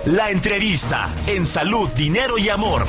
La entrevista en Salud, Dinero y Amor.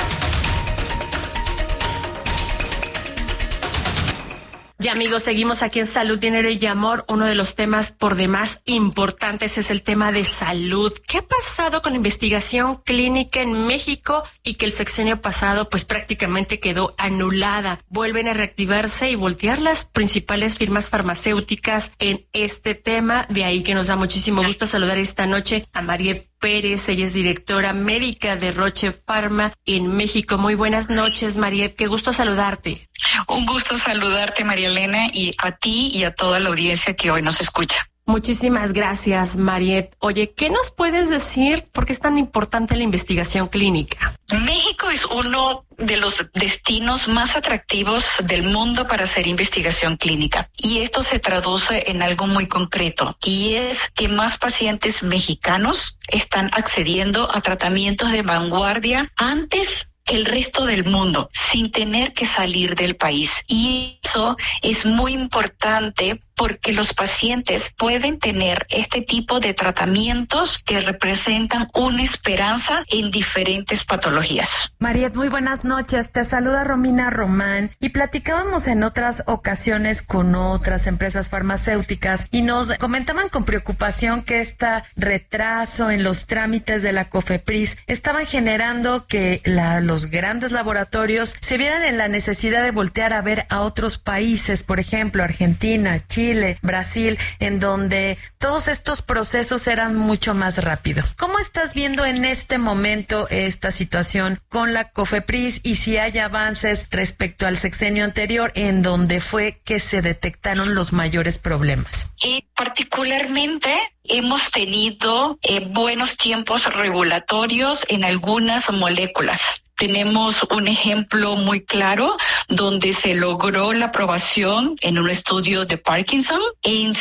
Y amigos, seguimos aquí en Salud, Dinero y Amor. Uno de los temas por demás importantes es el tema de salud. ¿Qué ha pasado con la investigación clínica en México y que el sexenio pasado pues prácticamente quedó anulada? Vuelven a reactivarse y voltear las principales firmas farmacéuticas en este tema. De ahí que nos da muchísimo gusto saludar esta noche a Mariette Pérez. Ella es directora médica de Roche Pharma en México. Muy buenas noches, Mariette. Qué gusto saludarte. Un gusto saludarte, María Elena, y a ti y a toda la audiencia que hoy nos escucha. Muchísimas gracias, Mariette. Oye, ¿qué nos puedes decir? ¿Por qué es tan importante la investigación clínica? México es uno de los destinos más atractivos del mundo para hacer investigación clínica. Y esto se traduce en algo muy concreto, y es que más pacientes mexicanos están accediendo a tratamientos de vanguardia antes que el resto del mundo, sin tener que salir del país. Y eso es muy importante porque los pacientes pueden tener este tipo de tratamientos que representan una esperanza en diferentes patologías. Mariette, muy buenas noches. Te saluda Romina Román y platicábamos en otras ocasiones con otras empresas farmacéuticas y nos comentaban con preocupación que este retraso en los trámites de la COFEPRIS estaban generando que los grandes laboratorios se vieran en la necesidad de voltear a ver a otros países, por ejemplo, Argentina, Chile, Brasil, en donde todos estos procesos eran mucho más rápidos. ¿Cómo estás viendo en este momento esta situación con la COFEPRIS y si hay avances respecto al sexenio anterior en donde fue que se detectaron los mayores problemas? Y particularmente hemos tenido buenos tiempos regulatorios en algunas moléculas. Tenemos un ejemplo muy claro donde se logró la aprobación en un estudio de Parkinson en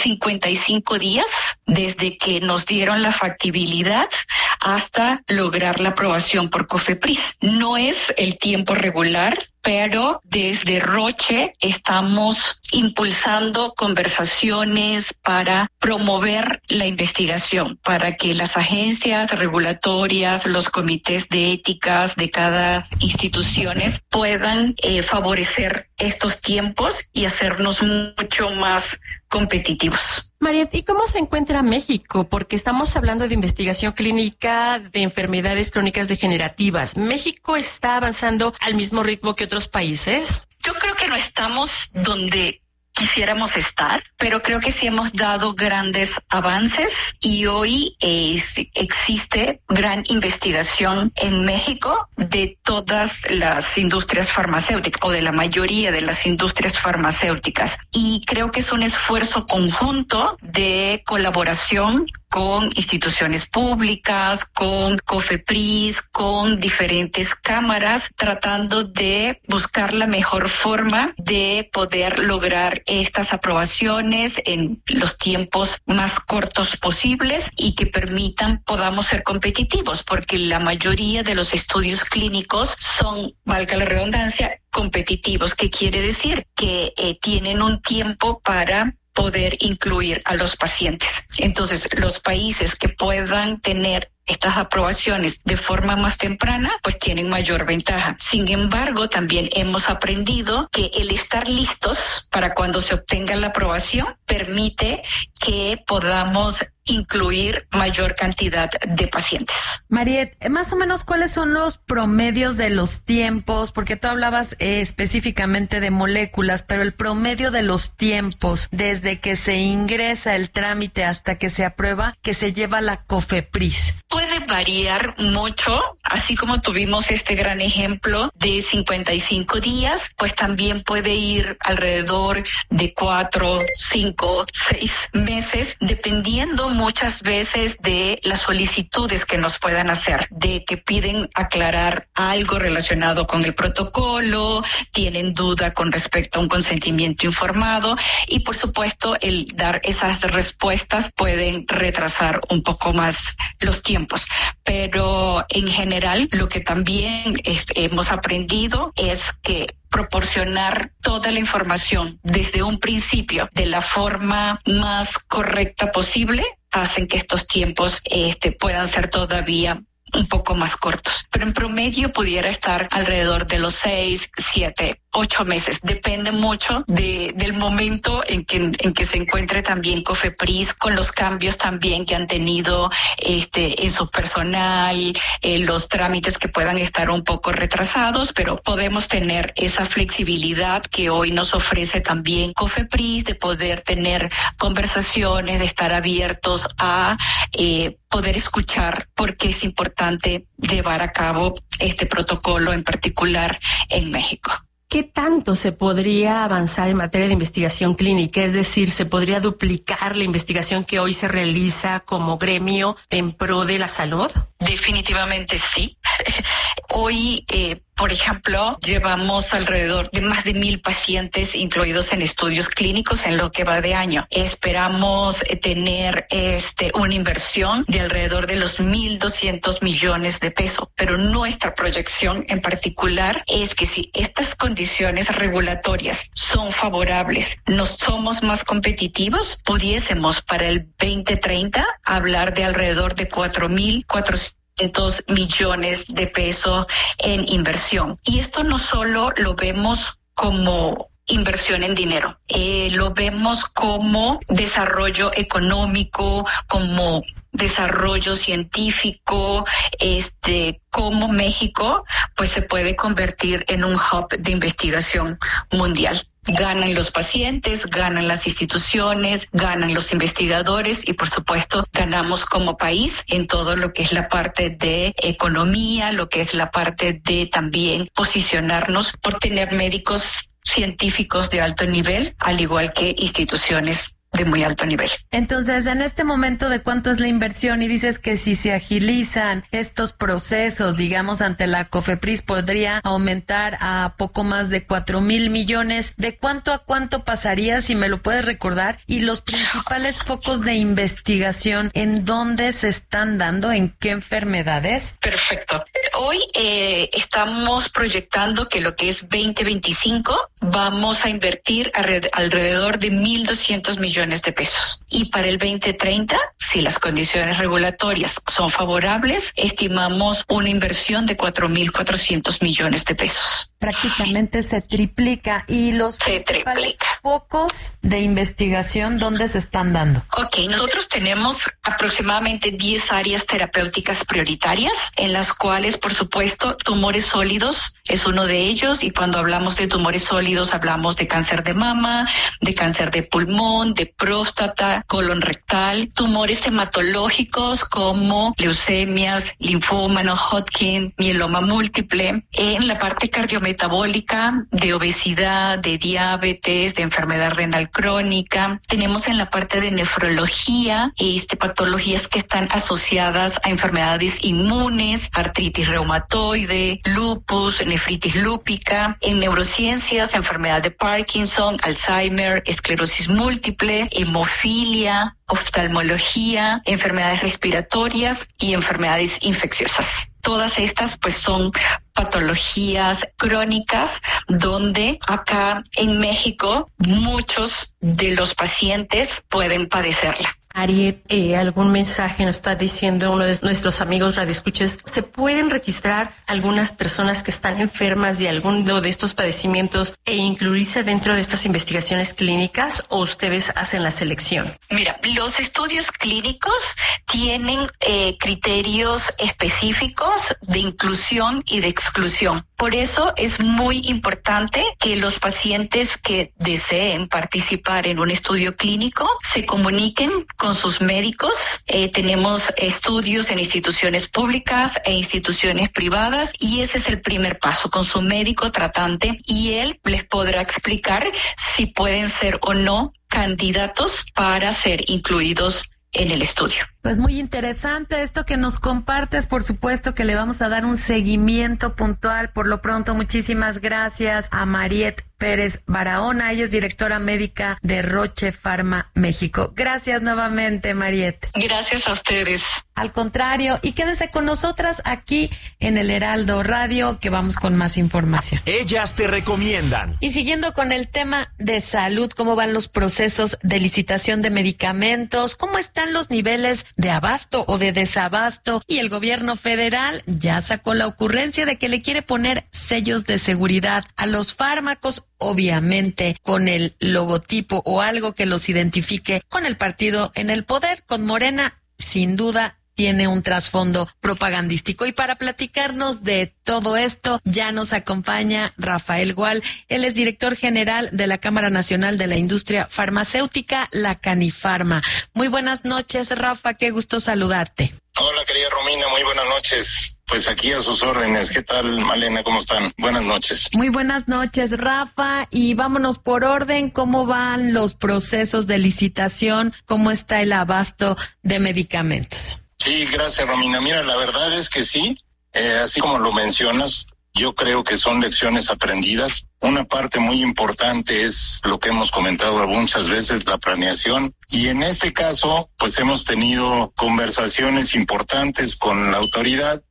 55 días desde que nos dieron la factibilidad hasta lograr la aprobación por COFEPRIS. No es el tiempo regular, pero desde Roche estamos impulsando conversaciones para promover la investigación, para que las agencias regulatorias, los comités de éticas de cada instituciones puedan favorecer estos tiempos y hacernos mucho más competitivos. Mariette, ¿y cómo se encuentra México? Porque estamos hablando de investigación clínica de enfermedades crónicas degenerativas. ¿México está avanzando al mismo ritmo que otros países? Yo creo que no estamos donde quisiéramos estar, pero creo que sí hemos dado grandes avances y hoy existe gran investigación en México de todas las industrias farmacéuticas o de la mayoría de las industrias farmacéuticas, y creo que es un esfuerzo conjunto de colaboración con instituciones públicas, con COFEPRIS, con diferentes cámaras, tratando de buscar la mejor forma de poder lograr estas aprobaciones en los tiempos más cortos posibles y que podamos ser competitivos, porque la mayoría de los estudios clínicos son, valga la redundancia, competitivos, que quiere decir que tienen un tiempo para poder incluir a los pacientes. Entonces, los países que puedan tener estas aprobaciones de forma más temprana, pues tienen mayor ventaja. Sin embargo, también hemos aprendido que el estar listos para cuando se obtenga la aprobación permite que podamos incluir mayor cantidad de pacientes. Mariette, más o menos, ¿cuáles son los promedios de los tiempos? Porque tú hablabas específicamente de moléculas, pero el promedio de los tiempos desde que se ingresa el trámite hasta que se aprueba, que se lleva la COFEPRIS. Puede variar mucho, así como tuvimos este gran ejemplo de 55 días, pues también puede ir alrededor de 4, 5, 6 meses, dependiendo muchas veces de las solicitudes que nos puedan hacer, de que piden aclarar algo relacionado con el protocolo, tienen duda con respecto a un consentimiento informado, y por supuesto el dar esas respuestas pueden retrasar un poco más los tiempos. Pero en general lo que también hemos aprendido es que proporcionar toda la información desde un principio de la forma más correcta posible hacen que estos tiempos puedan ser todavía un poco más cortos, pero en promedio pudiera estar alrededor de los 6, 7, 8 meses. Depende mucho del momento en que se encuentre también COFEPRIS, con los cambios también que han tenido en su personal, los trámites que puedan estar un poco retrasados, pero podemos tener esa flexibilidad que hoy nos ofrece también COFEPRIS, de poder tener conversaciones, de estar abiertos a poder escuchar, porque es importante llevar a cabo este protocolo en particular en México. ¿Qué tanto se podría avanzar en materia de investigación clínica? Es decir, ¿se podría duplicar la investigación que hoy se realiza como gremio en pro de la salud? Definitivamente sí. Hoy, por ejemplo, llevamos alrededor de más de 1,000 pacientes incluidos en estudios clínicos en lo que va de año. Esperamos tener una inversión de alrededor de los 1,200 millones de pesos, pero nuestra proyección en particular es que si estas condiciones regulatorias son favorables, nos somos más competitivos, pudiésemos para el 2030 hablar de alrededor de 4,400 millones de pesos en inversión. Y esto no solo lo vemos como inversión en dinero, lo vemos como desarrollo económico, como desarrollo científico, como México pues se puede convertir en un hub de investigación mundial. Ganan los pacientes, ganan las instituciones, ganan los investigadores y por supuesto ganamos como país en todo lo que es la parte de economía, lo que es la parte de también posicionarnos por tener médicos científicos de alto nivel, al igual que instituciones de muy alto nivel. Entonces, en este momento, ¿de cuánto es la inversión? Y dices que si se agilizan estos procesos, digamos, ante la COFEPRIS, podría aumentar a poco más de 4,000 millones. ¿De cuánto a cuánto pasaría, si me lo puedes recordar? Y los principales focos de investigación, ¿en dónde se están dando? ¿En qué enfermedades? Perfecto. Hoy estamos proyectando que lo que es 2025 vamos a invertir alrededor de 1,200 millones de pesos. Y para el 2030, si las condiciones regulatorias son favorables, estimamos una inversión de 4,400 millones de pesos. Prácticamente se triplica. ¿Y los principales focos de investigación dónde se están dando? Ok, nosotros tenemos aproximadamente 10 áreas terapéuticas prioritarias, en las cuales, por supuesto, tumores sólidos es uno de ellos, y cuando hablamos de tumores sólidos hablamos de cáncer de mama, de cáncer de pulmón, de próstata, colon rectal, tumores hematológicos como leucemias, linfoma no Hodgkin, mieloma múltiple, en la parte cardiometabólica, de obesidad, de diabetes, de enfermedad renal crónica. Tenemos en la parte de nefrología, patologías que están asociadas a enfermedades inmunes, artritis reumatoide, lupus, nefritis lúpica. En neurociencias, enfermedad de Parkinson, Alzheimer, esclerosis múltiple, hemofilia, oftalmología, enfermedades respiratorias y enfermedades infecciosas. Todas estas pues son patologías crónicas donde acá en México muchos de los pacientes pueden padecerla. Ari, algún mensaje nos está diciendo uno de nuestros amigos radioescuchas. ¿Se pueden registrar algunas personas que están enfermas de alguno de estos padecimientos e incluirse dentro de estas investigaciones clínicas, o ustedes hacen la selección? Mira, los estudios clínicos tienen criterios específicos de inclusión y de exclusión. Por eso es muy importante que los pacientes que deseen participar en un estudio clínico se comuniquen con sus médicos. Tenemos estudios en instituciones públicas e instituciones privadas, y ese es el primer paso, con su médico tratante, y él les podrá explicar si pueden ser o no candidatos para ser incluidos en el estudio. Pues muy interesante esto que nos compartes, por supuesto que le vamos a dar un seguimiento puntual. Por lo pronto, muchísimas gracias a Mariette Pérez Barahona, ella es directora médica de Roche Pharma México. Gracias nuevamente, Mariette. Gracias a ustedes. Al contrario, y quédense con nosotras aquí en el Heraldo Radio, que vamos con más información. Ellas te recomiendan. Y siguiendo con el tema de salud, ¿cómo van los procesos de licitación de medicamentos? ¿Cómo están los niveles de abasto o de desabasto? Y el gobierno federal ya sacó la ocurrencia de que le quiere poner sellos de seguridad a los fármacos, obviamente con el logotipo o algo que los identifique con el partido en el poder, con Morena, sin duda tiene un trasfondo propagandístico. Y para platicarnos de todo esto, ya nos acompaña Rafael Gual. Él es director general de la Cámara Nacional de la Industria Farmacéutica, la Canifarma. Muy buenas noches, Rafa, qué gusto saludarte. Hola, querida Romina, muy buenas noches. Pues aquí a sus órdenes. ¿Qué tal, Malena? ¿Cómo están? Buenas noches. Muy buenas noches, Rafa. Y vámonos por orden. ¿Cómo van los procesos de licitación? ¿Cómo está el abasto de medicamentos? Sí, gracias, Romina. Mira, la verdad es que sí, así como lo mencionas, yo creo que son lecciones aprendidas. Una parte muy importante es lo que hemos comentado muchas veces, la planeación. Y en este caso, pues hemos tenido conversaciones importantes con la autoridad